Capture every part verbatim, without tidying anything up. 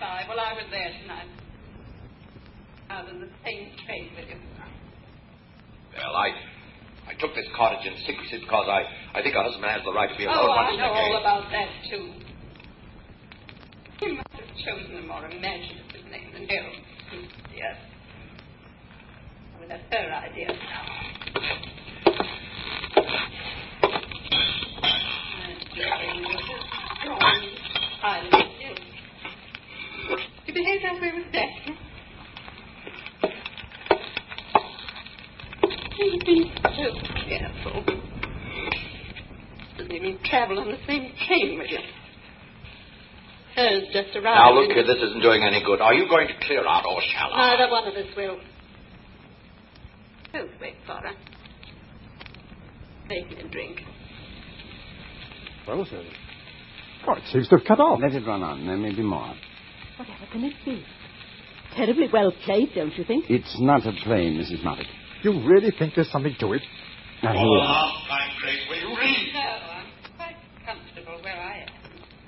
I? Well, I was there tonight. I was in the same train with you. Well, I... I took this cottage in secrecy because I, I think a husband has the right to be alone oh, once I know in a day. all about that, too. He must have chosen a more imaginative name than Harold. Yes. I mean, that's her idea now. You behave that way with Becky. You be so careful. Doesn't even travel on the same train with you. Hers just arrived. Now, look here, this isn't doing any good. Are you going to clear out, or shall I? Neither one of us will. Don't wait for her. Make me a drink. Well, sir. Oh, it seems to have cut off. Let it run on. There may be more. Whatever can it be? Terribly well played, don't you think? It's not a play, Missus Moffat. You really think there's something to it? Now, here Oh, we are. now, my great, will you read? No, I'm quite comfortable where I am.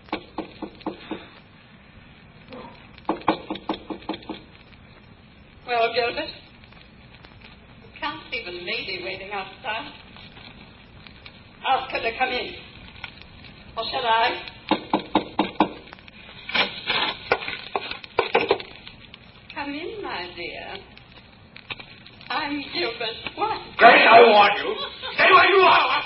Well, Gilbert, you can't see the lady waiting outside. Ask her to come in. Or shall I? Come in, my dear. I'm Gilbert's wife. Grace, I warn you. Stay where you are.